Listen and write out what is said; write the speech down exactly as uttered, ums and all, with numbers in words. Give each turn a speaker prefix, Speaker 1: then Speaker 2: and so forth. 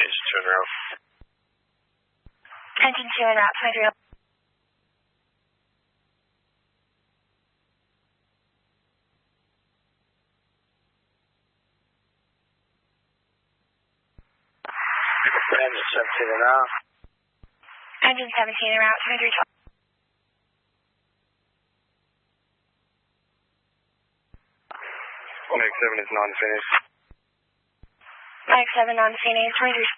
Speaker 1: Engine two en route.
Speaker 2: Engine two en route, twenty-three.
Speaker 1: Engine seventeen en route.
Speaker 2: Engine seventeen en route, twenty-three twelve.
Speaker 1: Mag seven is non-finished.
Speaker 2: Mag seven non-finished, twenty-three.